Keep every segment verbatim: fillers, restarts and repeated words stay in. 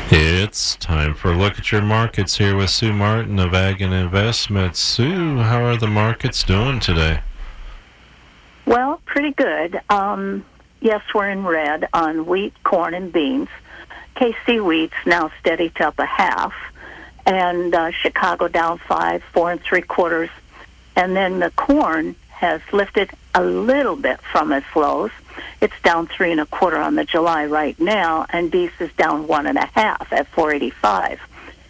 It's time for a look at your markets here with Sue Martin of Ag and Investments. Sue, how are the markets doing today? Well, pretty good. Um, yes, we're in red on wheat, corn, and beans. K C wheat's now steady to up a half, and uh, Chicago down five, four and three quarters. And then the corn has lifted a little bit from its lows. It's down three and a quarter on the July right now, and beef is down one and a half at four eighty-five.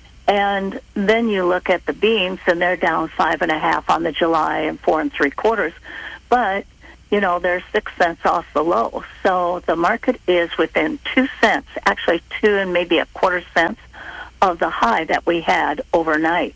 And then you look at the beans, and they're down five and a half on the July and four and three quarters. But you know, they're six cents off the low. So the market is within two cents, actually two and maybe a quarter cents of the high that we had overnight.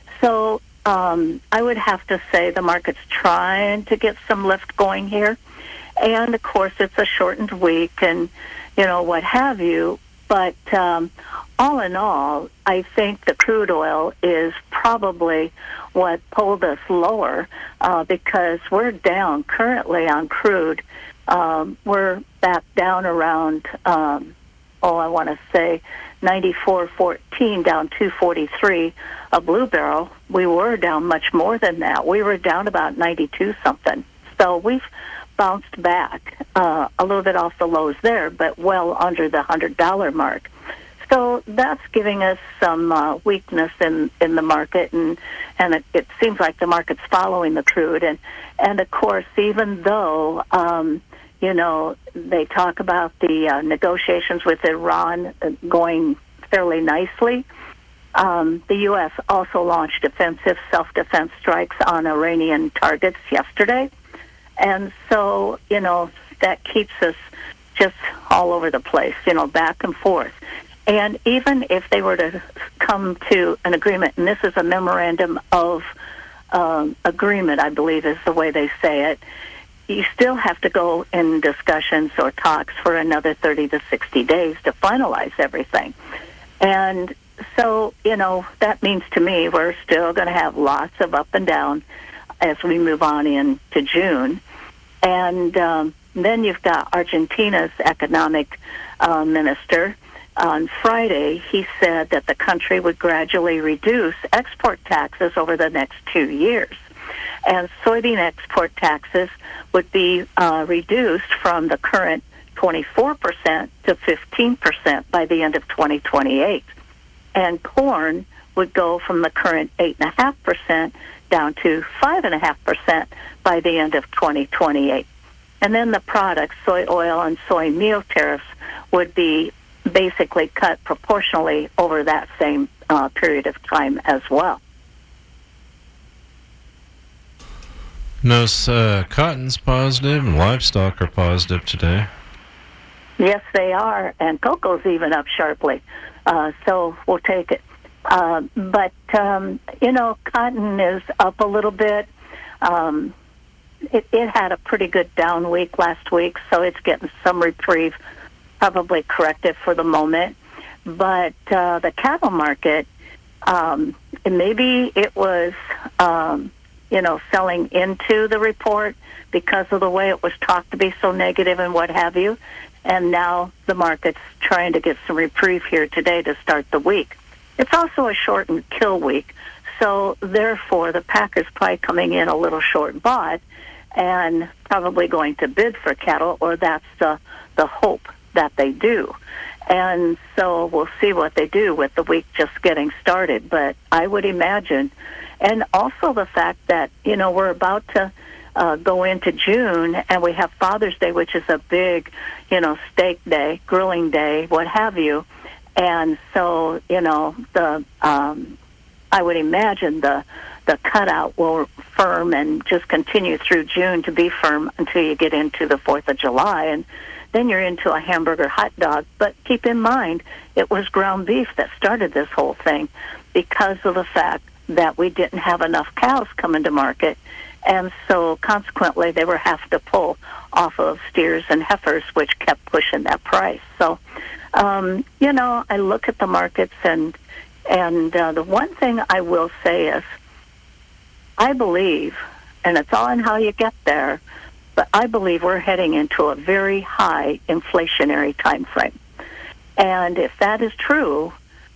So um, I would have to say the market's trying to get some lift going here. And, of course, it's a shortened week and, you know, what have you. But um, all in all, I think the crude oil is probably what pulled us lower uh, because we're down currently on crude. Um, we're back down around, um, oh, I want to say ninety-four fourteen, down two forty-three a blue barrel. We were down much more than that. We were down about ninety-two something. So we've bounced back uh, a little bit off the lows there, but well under the one hundred dollar mark. So that's giving us some uh, weakness in, in the market, and and it, it seems like the market's following the crude. And, and of course, even though, um, you know, they talk about the uh, negotiations with Iran going fairly nicely, um, the U S also launched offensive self-defense strikes on Iranian targets yesterday. And so, you know, that keeps us just all over the place, you know, back and forth. And even if they were to come to an agreement, and this is a memorandum of um, agreement, I believe is the way they say it, you still have to go in discussions or talks for another thirty to sixty days to finalize everything. And so, you know, that means to me we're still going to have lots of up and down as we move on into June. And um, then you've got Argentina's economic uh, minister. On Friday, he said that the country would gradually reduce export taxes over the next two years. And soybean export taxes would be uh, reduced from the current twenty-four percent to fifteen percent by the end of twenty twenty-eight. And corn would go from the current eight point five percent down to five point five percent by the end of twenty twenty-eight. And then the products, soy oil and soy meal tariffs, would be basically cut proportionally over that same uh, period of time as well. No, uh, cotton's positive and livestock are positive today. Yes, they are, and cocoa's even up sharply, uh, so we'll take it. Uh, but, um, you know, cotton is up a little bit. Um, it, it had a pretty good down week last week, so it's getting some reprieve, probably corrective for the moment. But uh, the cattle market, um, maybe it was, um, you know, selling into the report because of the way it was talked to be so negative and what have you. And now the market's trying to get some reprieve here today to start the week. It's also a shortened kill week, so therefore the packers probably coming in a little short bought and probably going to bid for cattle, or that's the, the hope that they do. And so we'll see what they do with the week just getting started. But I would imagine, and also the fact that, you know, we're about to uh, go into June, and we have Father's Day, which is a big, you know, steak day, grilling day, what have you. And so, you know, the um, I would imagine the the cutout will firm and just continue through June to be firm until you get into the fourth of July. And then you're into a hamburger hot dog. But keep in mind, it was ground beef that started this whole thing because of the fact that we didn't have enough cows coming to market. And so consequently, they were having to pull off of steers and heifers, which kept pushing that price. So, um, you know, I look at the markets, and and uh, the one thing I will say is I believe, and it's all in how you get there, but I believe we're heading into a very high inflationary time frame. And if that is true,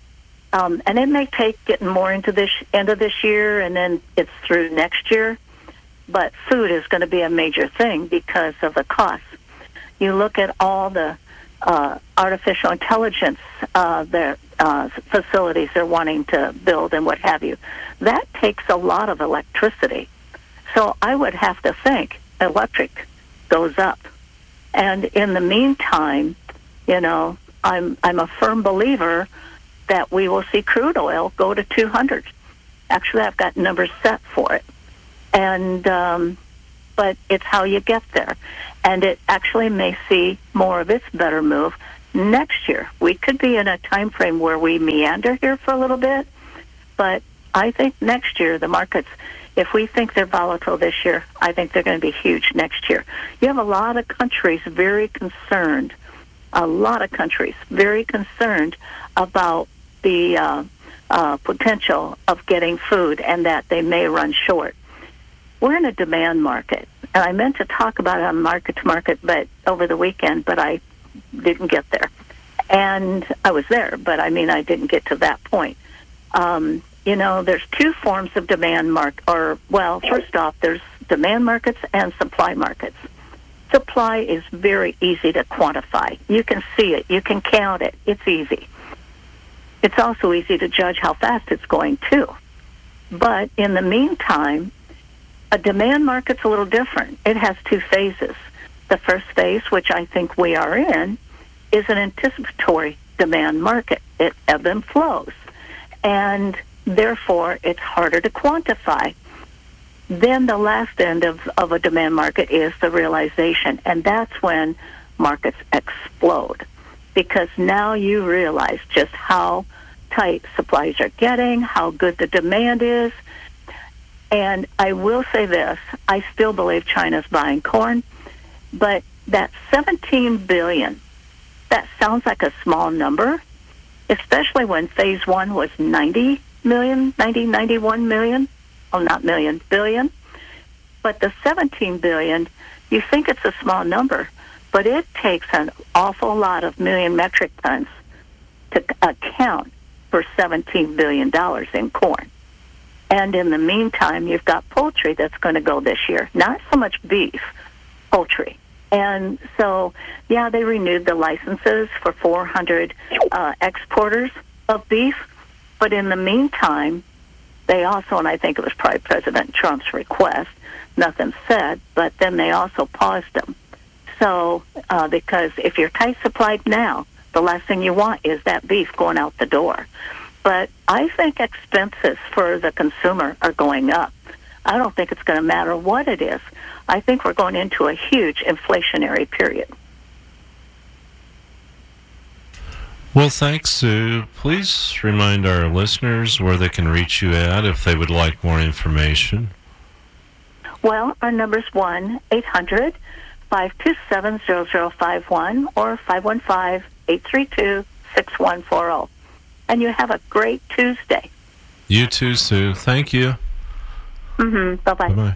um, and it may take getting more into this end of this year, and then it's through next year, but food is going to be a major thing because of the cost. You look at all the uh, artificial intelligence uh, their, uh, facilities they're wanting to build and what have you. That takes a lot of electricity. So I would have to think electric goes up. And in the meantime, you know, I'm I'm a firm believer that we will see crude oil go to two hundred. Actually, I've got numbers set for it. And um, but it's how you get there. And it actually may see more of its better move next year. We could be in a time frame where we meander here for a little bit, but I think next year the markets, if we think they're volatile this year, I think they're going to be huge next year. You have a lot of countries very concerned, a lot of countries very concerned about the uh, uh, potential of getting food and that they may run short. We're in a demand market, and I meant to talk about it on market to market, but over the weekend, but I didn't get there. And I was there, but I mean, I didn't get to that point. Um, you know, there's two forms of demand mark, or well, first off, there's demand markets and supply markets. Supply is very easy to quantify. You can see it. You can count it. It's easy. It's also easy to judge how fast it's going, too. But in the meantime, a demand market's a little different. It has two phases. The first phase, which I think we are in, is an anticipatory demand market. It ebbs and flows. And therefore, it's harder to quantify. Then the last end of, of a demand market is the realization. And that's when markets explode. Because now you realize just how tight supplies are getting, how good the demand is. And I will say this, I still believe China's buying corn, but that seventeen billion dollars, that sounds like a small number, especially when phase one was ninety million, ninety, ninety-one million, oh, not million, billion. But the seventeen billion dollars, you think it's a small number, but it takes an awful lot of million metric tons to account for seventeen billion dollars in corn. And in the meantime, you've got poultry that's going to go this year. Not so much beef, poultry. And so, yeah, they renewed the licenses for four hundred uh, exporters of beef. But in the meantime, they also, and I think it was probably President Trump's request, nothing said, but then they also paused them. So, uh, because if you're tight supplied now, the last thing you want is that beef going out the door. But I think expenses for the consumer are going up. I don't think it's going to matter what it is. I think we're going into a huge inflationary period. Well, thanks, Sue. Please remind our listeners where they can reach you at if they would like more information. Well, our number is one eight hundred five two seven zero zero five one or five one five eight three two six one four zero. And you have a great Tuesday. You too, Sue. Thank you. Mm-hmm. Bye-bye. Bye-bye.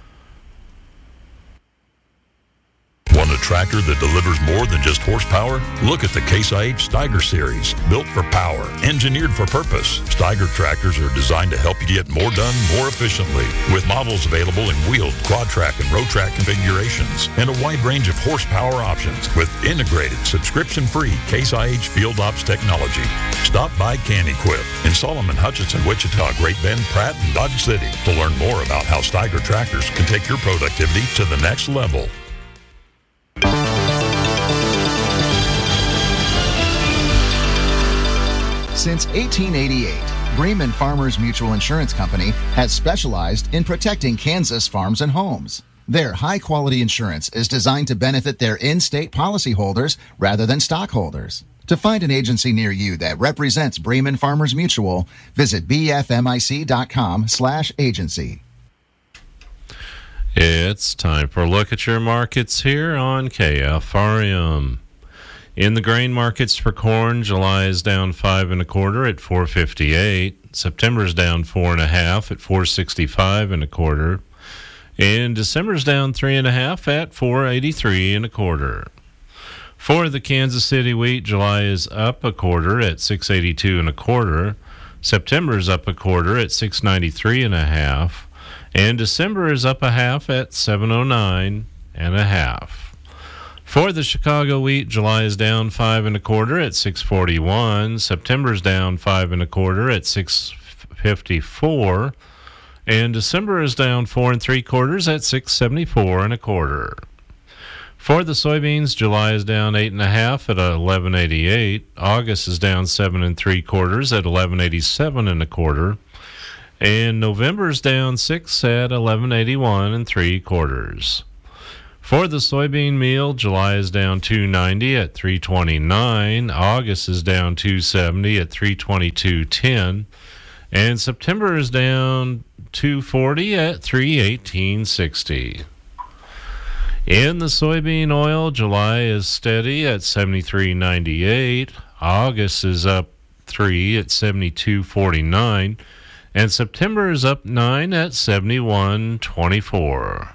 Want a tractor that delivers more than just horsepower? Look at the Case I H Steiger series. Built for power, engineered for purpose. Steiger tractors are designed to help you get more done more efficiently. With models available in wheeled, quad track, and road track configurations. And a wide range of horsepower options with integrated, subscription-free Case I H Field Ops technology. Stop by Can Equip in Solomon, Hutchinson, Wichita, Great Bend, Pratt, and Dodge City to learn more about how Steiger tractors can take your productivity to the next level. Since eighteen eighty-eight, Bremen Farmers Mutual Insurance Company has specialized in protecting Kansas farms and homes. Their high-quality insurance is designed to benefit their in-state policyholders rather than stockholders. To find an agency near you that represents Bremen Farmers Mutual, visit b f m i c dot com slash agency. It's time for a look at your markets here on K F R M. In the grain markets for corn, July is down five and a quarter at four fifty-eight. September's down four and a half at four sixty-five and a quarter. And December's down three and a half at four eighty-three and a quarter. For the Kansas City wheat, July is up a quarter at six eighty-two and a quarter. September is up a quarter at six ninety-three and a half. And December is up a half at seven oh nine and a half. For the Chicago wheat, July is down five and a quarter at six forty-one. September is down five and a quarter at six fifty-four. And December is down four and three quarters at six seventy-four and a quarter. For the soybeans, July is down eight and a half at eleven eighty-eight. August is down seven and three quarters at eleven eighty-seven and a quarter. And November is down six at eleven eighty-one and three quarters. For the soybean meal, July is down two ninety at three twenty-nine. August is down two seventy at three twenty-two ten. And September is down two forty at three eighteen sixty. In the soybean oil, July is steady at seventy-three ninety-eight. August is up three at seventy-two forty-nine. And September is up nine at seventy-one twenty-four.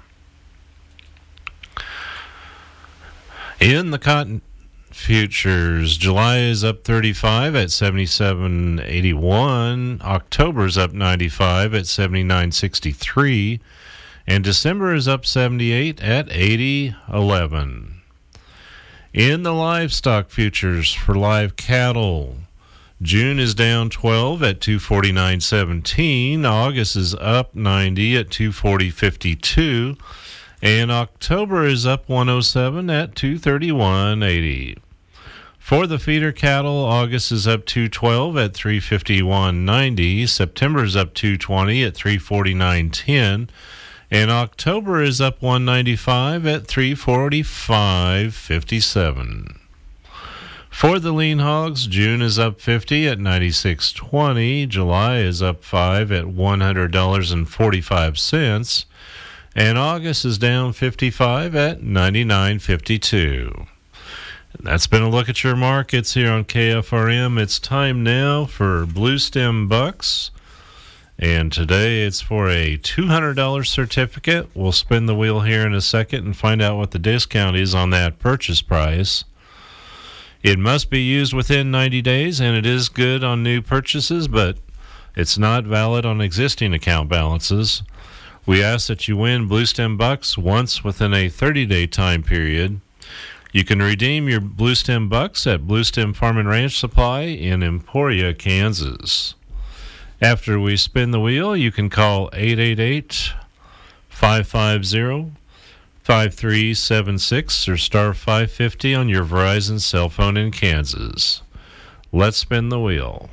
In the cotton futures, July is up thirty-five at seventy-seven eighty-one. October is up ninety-five at seventy-nine sixty-three. And December is up seventy-eight at eighty eleven. In the livestock futures for live cattle, June is down twelve at two forty-nine seventeen. August is up ninety at two forty fifty-two. And October is up one oh seven at two thirty-one eighty. For the feeder cattle, August is up two twelve at three fifty-one ninety. September is up two twenty at three forty-nine ten. And October is up one ninety-five at three forty-five fifty-seven. For the lean hogs, June is up fifty at ninety-six twenty. July is up five at one hundred dollars and forty-five cents. And August is down fifty-five at ninety-nine fifty-two. That's been a look at your markets here on K F R M. It's time now for Blue Stem Bucks. And today it's for a two hundred dollars certificate. We'll spin the wheel here in a second and find out what the discount is on that purchase price. It must be used within ninety days, and it is good on new purchases, but it's not valid on existing account balances. We ask that you win Blue Stem Bucks once within a thirty-day time period. You can redeem your Blue Stem Bucks at Blue Stem Farm and Ranch Supply in Emporia, Kansas. After we spin the wheel, you can call eight eight eight, five five zero, five three seven six or star five fifty on your Verizon cell phone in Kansas. Let's spin the wheel.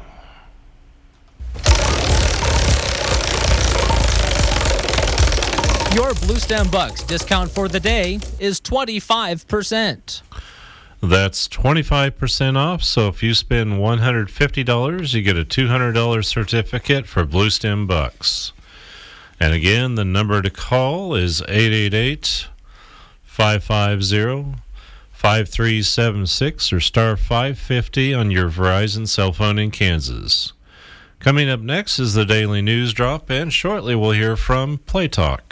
Your Blue Stem Bucks discount for the day is twenty-five percent. That's twenty-five percent off, so if you spend one hundred fifty dollars, you get a two hundred dollars certificate for Blue Stem Bucks. And again, the number to call is eight eight eight, five five zero, five three seven six or star five fifty on your Verizon cell phone in Kansas. Coming up next is the Daily News Drop, and shortly we'll hear from Play Talk.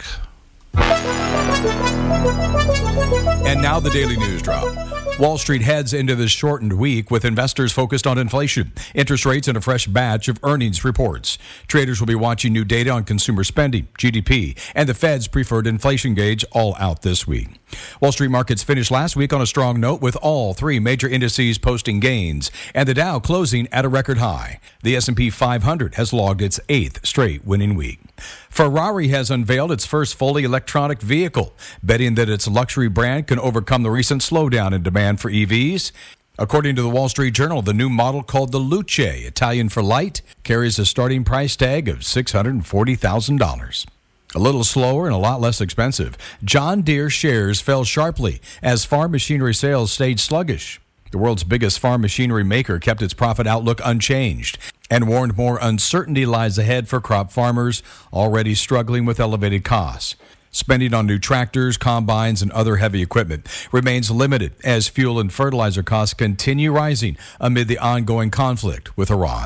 And now the Daily News Drop. Wall Street heads into this shortened week with investors focused on inflation, interest rates, and a fresh batch of earnings reports. Traders will be watching new data on consumer spending, G D P, and the Fed's preferred inflation gauge all out this week. Wall Street markets finished last week on a strong note with all three major indices posting gains and the Dow closing at a record high. The S and P five hundred has logged its eighth straight winning week. Ferrari has unveiled its first fully electronic vehicle, betting that its luxury brand can overcome the recent slowdown in demand for E Vs. According to the Wall Street Journal, the new model called the Luce, Italian for light, carries a starting price tag of six hundred forty thousand dollars. A little slower and a lot less expensive, John Deere shares fell sharply as farm machinery sales stayed sluggish. The world's biggest farm machinery maker kept its profit outlook unchanged and warned more uncertainty lies ahead for crop farmers already struggling with elevated costs. Spending on new tractors, combines, and other heavy equipment remains limited as fuel and fertilizer costs continue rising amid the ongoing conflict with Iran.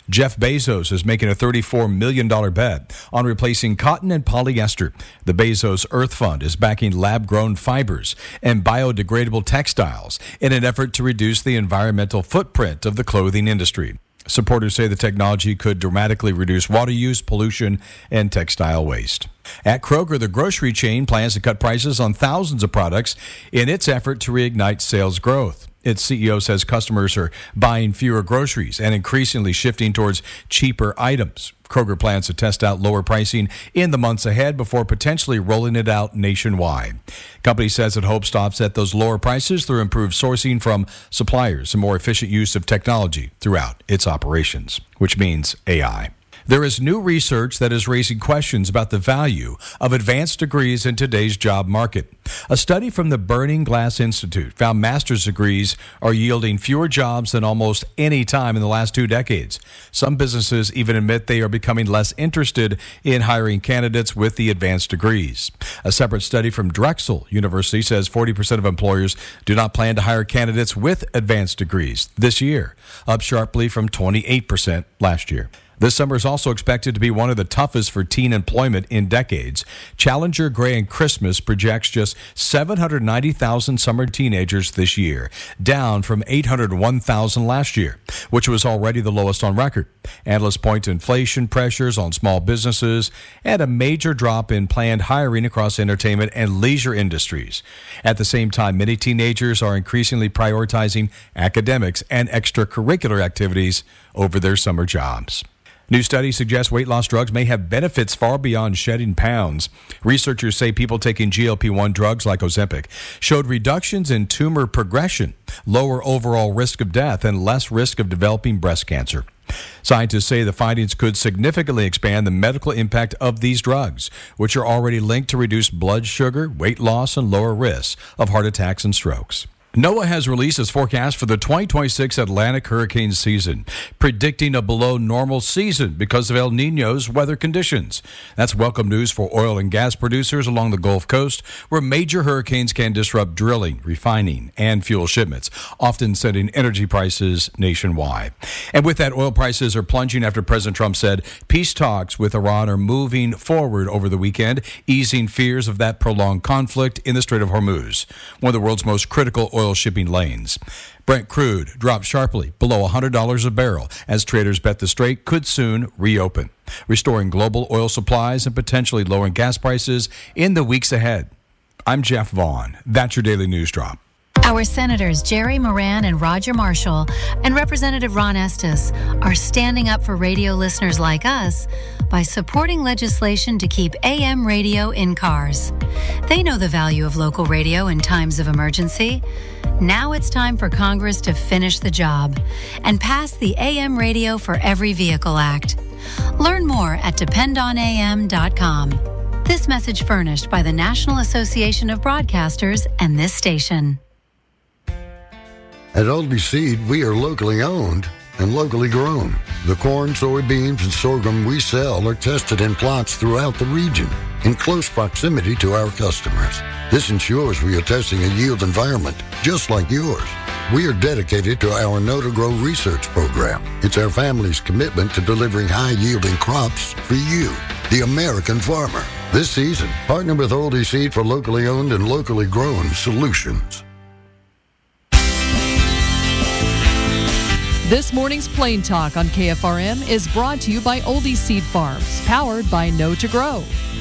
Jeff Bezos is making a thirty-four million dollars bet on replacing cotton and polyester. The Bezos Earth Fund is backing lab-grown fibers and biodegradable textiles in an effort to reduce the environmental footprint of the clothing industry. Supporters say the technology could dramatically reduce water use, pollution, and textile waste. At Kroger, the grocery chain plans to cut prices on thousands of products in its effort to reignite sales growth. Its C E O says customers are buying fewer groceries and increasingly shifting towards cheaper items. Kroger plans to test out lower pricing in the months ahead before potentially rolling it out nationwide. Company says it hopes to offset those lower prices through improved sourcing from suppliers and more efficient use of technology throughout its operations, which means A I. There is new research that is raising questions about the value of advanced degrees in today's job market. A study from the Burning Glass Institute found master's degrees are yielding fewer jobs than almost any time in the last two decades. Some businesses even admit they are becoming less interested in hiring candidates with the advanced degrees. A separate study from Drexel University says forty percent of employers do not plan to hire candidates with advanced degrees this year, up sharply from twenty-eight percent last year. This summer is also expected to be one of the toughest for teen employment in decades. Challenger Gray and Christmas projects just seven hundred ninety thousand summer teenagers this year, down from eight hundred one thousand last year, which was already the lowest on record. Analysts point to inflation pressures on small businesses and a major drop in planned hiring across entertainment and leisure industries. At the same time, many teenagers are increasingly prioritizing academics and extracurricular activities over their summer jobs. New studies suggest weight loss drugs may have benefits far beyond shedding pounds. Researchers say people taking G L P one drugs like Ozempic showed reductions in tumor progression, lower overall risk of death, and less risk of developing breast cancer. Scientists say the findings could significantly expand the medical impact of these drugs, which are already linked to reduced blood sugar, weight loss, and lower risks of heart attacks and strokes. NOAA has released its forecast for the twenty twenty-six Atlantic hurricane season, predicting a below normal season because of El Niño's weather conditions. That's welcome news for oil and gas producers along the Gulf Coast, where major hurricanes can disrupt drilling, refining, and fuel shipments, often sending energy prices nationwide. And with that, oil prices are plunging after President Trump said peace talks with Iran are moving forward over the weekend, easing fears of that prolonged conflict in the Strait of Hormuz, one of the world's most critical oil shipping lanes. Brent crude dropped sharply below one hundred dollars a barrel as traders bet the strait could soon reopen, restoring global oil supplies and potentially lowering gas prices in the weeks ahead. I'm Jeff Vaughn. That's your Daily News Drop. Our Senators Jerry Moran and Roger Marshall and Representative Ron Estes are standing up for radio listeners like us by supporting legislation to keep A M radio in cars. They know the value of local radio in times of emergency. Now it's time for Congress to finish the job and pass the A M Radio for Every Vehicle Act. Learn more at depend on A M dot com. This message furnished by the National Association of Broadcasters and this station. At Oldie Seed, we are locally owned and locally grown. The corn, soybeans, and sorghum we sell are tested in plots throughout the region in close proximity to our customers. This ensures we are testing a yield environment just like yours. We are dedicated to our Know to Grow research program. It's our family's commitment to delivering high-yielding crops for you, the American farmer. This season, partner with Oldie Seed for locally owned and locally grown solutions. This morning's Plain Talk on K F R M is brought to you by Oldie Seed Farms, powered by Know to Grow.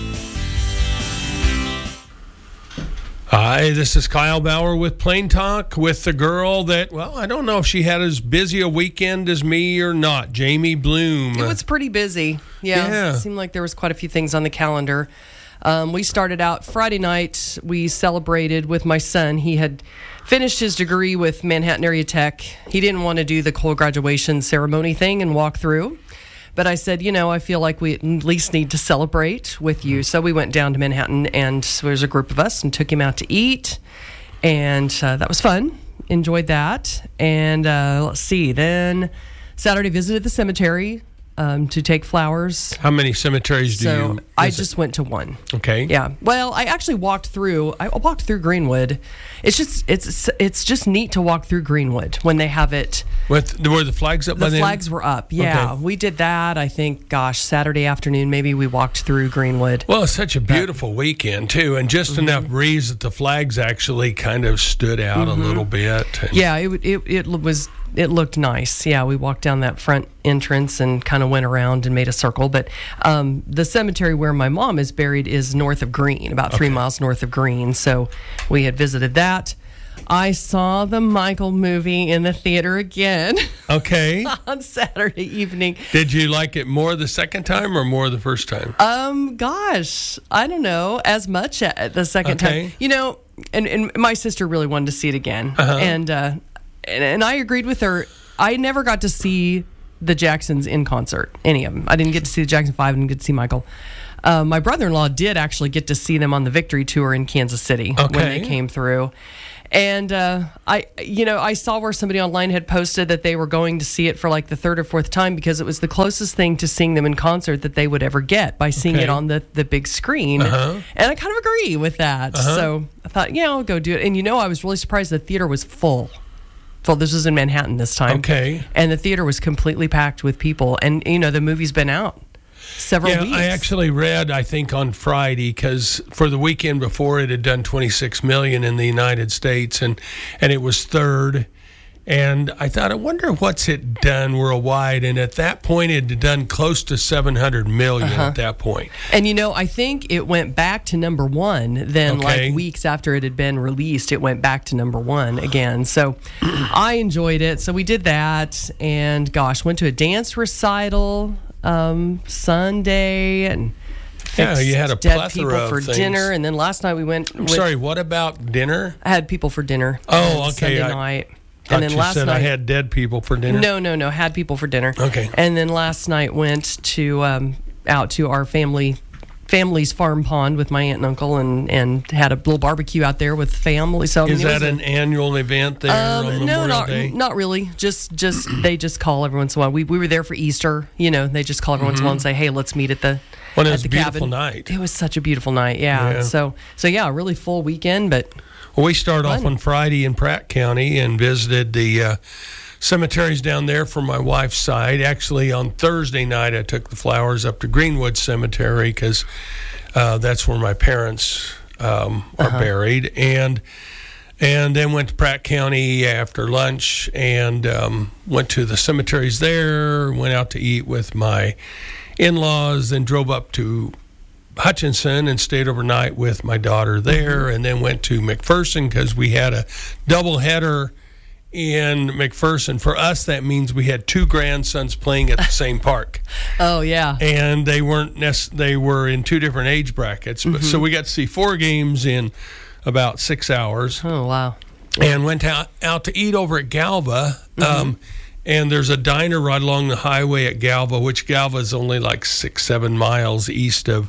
Hi, this is Kyle Bauer with Plain Talk with the girl that, well, I don't know if she had as busy a weekend as me or not, Jamie Bloom. It was pretty busy. Yeah, yeah. It seemed like there was quite a few things on the calendar. Um, we started out Friday night. We celebrated with my son. He had finished his degree with Manhattan Area Tech. He didn't want to do the whole graduation ceremony thing and walk through. But I said, you know, I feel like we at least need to celebrate with you. So we went down to Manhattan, and there was a group of us, and took him out to eat. And uh, that was fun. Enjoyed that. And uh, let's see. Then Saturday visited the cemetery. um, to take flowers. How many cemeteries do so you visit? I just went to one. Okay. Yeah. Well, I actually walked through. I walked through Greenwood. It's just it's it's just neat to walk through Greenwood when they have it. With were the flags up? The by then? flags were up. Yeah, Okay. we did that. I think, gosh, Saturday afternoon maybe we walked through Greenwood. Well, it's such a beautiful weekend too, and just Mm-hmm. enough breeze that the flags actually kind of stood out Mhm. a little bit. And Yeah, it it it was it looked nice. Yeah, we walked down that front entrance and kind of went around and made a circle. But um, the cemetery where my mom is buried is north of Green, about three miles north of Green. So we had visited that. I saw the Michael movie in the theater again. Okay. On Saturday evening. Did you like it more the second time or more the first time? Um, gosh, I don't know, as much at the second Okay. time. You know, and, and my sister really wanted to see it again. Uh-huh. And, uh, and and I agreed with her. I never got to see the Jacksons in concert, any of them. I didn't get to see the Jackson Five. I didn't get to see Michael. Uh, my brother-in-law did actually get to see them on the Victory Tour in Kansas City when Okay. they came through. And uh, I, you know, I saw where somebody online had posted that they were going to see it for like the third or fourth time because it was the closest thing to seeing them in concert that they would ever get by seeing Okay. it on the, the big screen. Uh-huh. And I kind of agree with that. Uh-huh. So I thought, yeah, I'll go do it. And you know, I was really surprised the theater was full. Full. This was in Manhattan this time. Okay. And the theater was completely packed with people. And, you know, the movie's been out several yeah, weeks. I actually read, I think, on Friday, because for the weekend before it had done twenty-six million in the United States, and, and it was third. And I thought, I wonder what's it done worldwide. And at that point, it had done close to seven hundred million Uh-huh. at that point. And you know, I think it went back to number one. Then, Okay. like weeks after it had been released, it went back to number one again. So, I enjoyed it. So we did that, and gosh, went to a dance recital um, Sunday, and Yeah, you had a dead plethora people of for things. dinner, and then last night we went. I'm with- sorry, what about dinner? I had people for dinner. Oh, on okay. Sunday I night, Thought and then you last said night I had dead people for dinner. No, no, no. Had people for dinner. Okay. And then last night went to um, out to our family family's farm pond with my aunt and uncle, and, and had a little barbecue out there with family. So I mean, Is it that was a- an annual event there on um, Memorial no, not Day? not really. Just just they just call every once in a while. We we were there for Easter. You know, they just call every once in a while and say, "Hey, let's meet at the." Well, it at was the a beautiful cabin. night. It was such a beautiful night. Yeah. Yeah. So so yeah, a really full weekend, but. Well, we started off Fun. on Friday in Pratt County and visited the uh, cemeteries down there from my wife's side. Actually, on Thursday night, I took the flowers up to Greenwood Cemetery because uh, that's where my parents um, are Uh-huh. buried, and and then went to Pratt County after lunch and um, went to the cemeteries there. Went out to eat with my in-laws, then drove up to Hutchinson and stayed overnight with my daughter there, and then went to McPherson because we had a double header in McPherson. For us, that means we had two grandsons playing at the same park, Oh yeah. and they weren't nec- they were in two different age brackets. But, so we got to see four games in about six hours, Oh wow. and went out, out to eat over at Galva. Um, and there's a diner right along the highway at Galva, which Galva is only like six, seven miles east of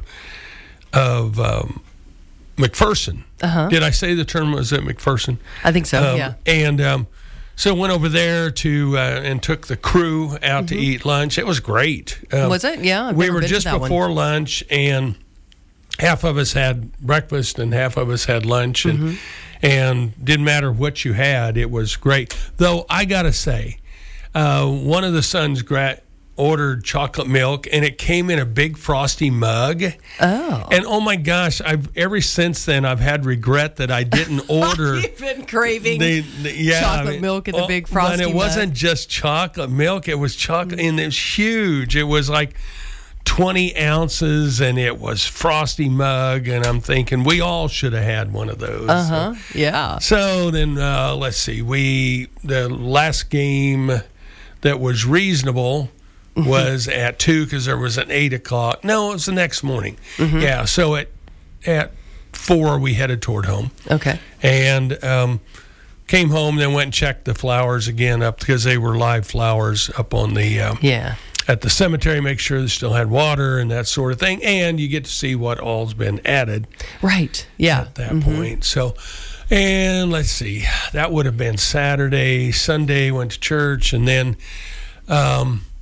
of um, McPherson. Uh-huh. Did I say the term was at McPherson? I think so. Um, yeah. And um, so went over there to uh, and took the crew out to eat lunch. It was great. Um, Was it? Yeah, I've we never were been to just that one. before lunch, and half of us had breakfast and half of us had lunch, and Mm-hmm. and didn't matter what you had. It was great. Though I gotta say, uh, one of the sons gra- ordered chocolate milk, and it came in a big frosty mug. Oh. And oh my gosh, I've ever since then I've had regret that I didn't order. You've been craving the, the- yeah, chocolate I mean, milk in the oh, big frosty And it wasn't mug. just chocolate milk; it was chocolate, and it was huge. It was like twenty ounces, and it was frosty mug. And I'm thinking we all should have had one of those. Uh huh. Yeah. So then, uh, let's see. We the last game that was reasonable was at two because there was an eight o'clock. No, it was the next morning. Yeah. So at at four we headed toward home Okay. and um, came home. Then went and checked the flowers again up because they were live flowers up on the um, Yeah. at the cemetery. Make sure they still had water and that sort of thing. And you get to see what all's been added Right. Yeah. at that point. So, and let's see, that would have been Saturday. Sunday went to church, and then um,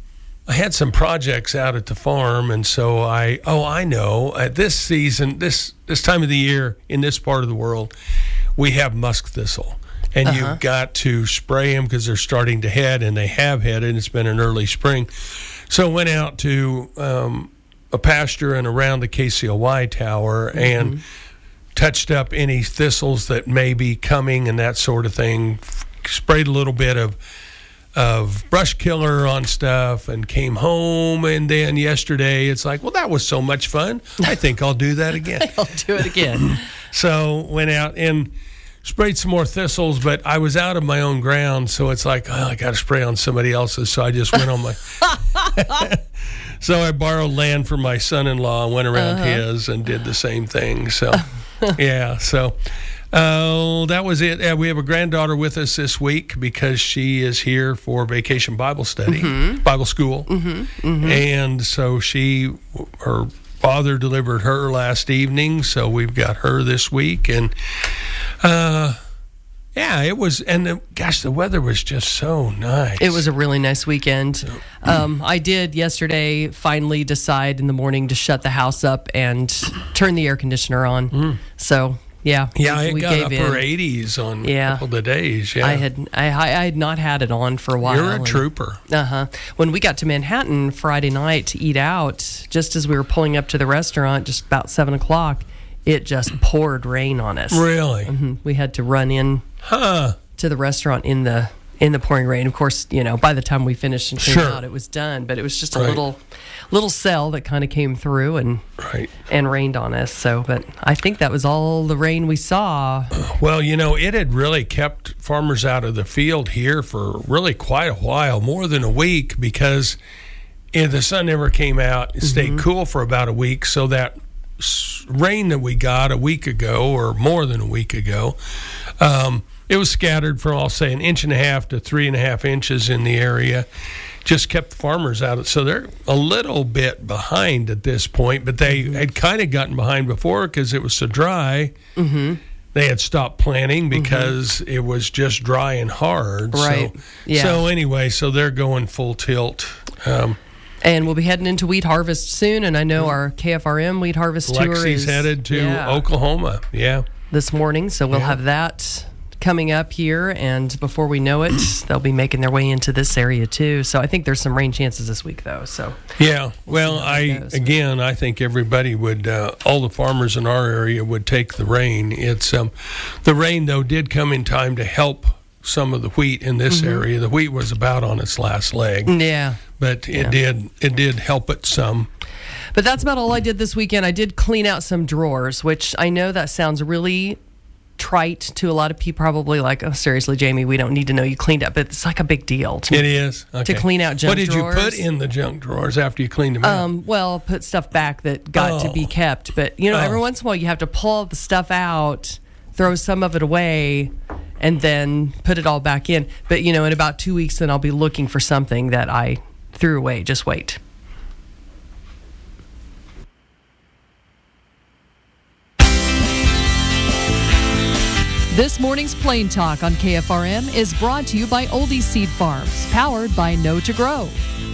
I had some projects out at the farm, and so I, oh, I know, at this season, this this time of the year in this part of the world, we have musk thistle. And uh-huh. you've got to spray them because they're starting to head, and they have headed, and it's been an early spring. So I went out to um, a pasture and around the K C L Y tower mm-hmm. and touched up any thistles that may be coming and that sort of thing. Sprayed a little bit of of brush killer on stuff and came home, and then yesterday it's like, well, that was so much fun. I think I'll do that again. I'll do it again. So went out and sprayed some more thistles, but I was out of my own ground, so it's like, oh, I got to spray on somebody else's. So I just went on my. So I borrowed land from my son-in-law and went around uh-huh. his and did the same thing. So, yeah. So, uh, that was it. Uh, we have a granddaughter with us this week because she is here for Vacation Bible Study, mm-hmm. Bible School, mm-hmm. Mm-hmm. and so she, her father delivered her last evening, so we've got her this week, and. Uh, yeah, it was, and the, gosh, the weather was just so nice. It was a really nice weekend. Um, I did yesterday finally decide in the morning to shut the house up and turn the air conditioner on. Mm. So, yeah. Yeah, we, it we got gave upper in. eighties on yeah. a couple of days. Yeah, I had I, I had not had it on for a while. You're a trooper. Uh huh. When we got to Manhattan Friday night to eat out, just as we were pulling up to the restaurant, just about seven o'clock, it just poured rain on us. Really? Mm-hmm. We had to run in huh. to the restaurant in the in the pouring rain. Of course, you know, by the time we finished and came sure. out, it was done. But it was just a right. little little cell that kind of came through and right. and rained on us. So, but I think that was all the rain we saw. Well, you know, it had really kept farmers out of the field here for really quite a while, more than a week, because you know, the sun never came out. It stayed mm-hmm. cool for about a week, so that rain that we got a week ago or more than a week ago, um, it was scattered from, I'll say, an inch and a half to three and a half inches in the area. Just kept farmers out of, so they're a little bit behind at this point, but they mm-hmm. had kind of gotten behind before because it was so dry. Mm-hmm. They had stopped planting because mm-hmm. it was just dry and hard. Right. So, yeah. so anyway, so they're going full tilt. Um, And we'll be heading into wheat harvest soon, and I know our K F R M wheat harvest Lexi's tour is headed to yeah, Oklahoma. Yeah, this morning. So we'll yeah. have that coming up here, and before we know it, they'll be making their way into this area too. So I think there's some rain chances this week, though. So yeah, well, I goes. again, I think everybody would, uh, all the farmers in our area would take the rain. It's um, the rain though did come in time to help some of the wheat in this mm-hmm. area. The wheat was about on its last leg. Yeah. But it yeah. did it did help it some. But that's about all I did this weekend. I did clean out some drawers, which I know that sounds really trite to a lot of people, probably like, oh, seriously, Jamie, we don't need to know you cleaned up. But it's like a big deal to It me, is. Okay. to clean out junk What did drawers. you put in the junk drawers after you cleaned them out? Um, well, put stuff back that got oh. to be kept. But, you know, oh. every once in a while you have to pull the stuff out, throw some of it away, and then put it all back in. But, you know, in about two weeks, then I'll be looking for something that I threw away. Just wait. This morning's Plain Talk on K F R M is brought to you by Oldie Seed Farms, powered by Know to Grow.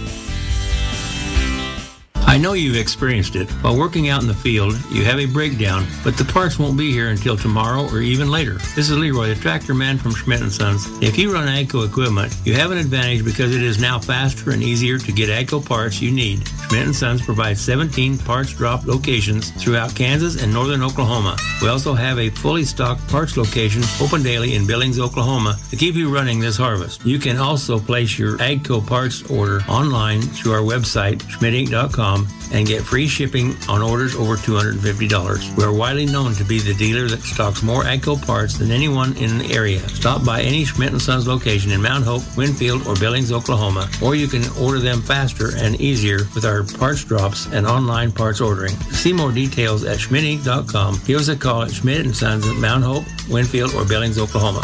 I know you've experienced it. While working out in the field, you have a breakdown, but the parts won't be here until tomorrow or even later. This is Leroy, the tractor man from Schmidt and Sons. If you run AGCO equipment, you have an advantage because it is now faster and easier to get AGCO parts you need. Schmidt and Sons provides seventeen parts drop locations throughout Kansas and northern Oklahoma. We also have a fully stocked parts location open daily in Billings, Oklahoma to keep you running this harvest. You can also place your AGCO parts order online through our website, schmidt inc dot com, and get free shipping on orders over two hundred fifty dollars. We are widely known to be the dealer that stocks more AGCO parts than anyone in the area. Stop by any Schmidt and Sons location in Mount Hope, Winfield, or Billings, Oklahoma, or you can order them faster and easier with our parts drops and online parts ordering. See more details at schmidt inc dot com. Give us a call at Schmidt and Sons at Mount Hope, Winfield, or Billings, Oklahoma.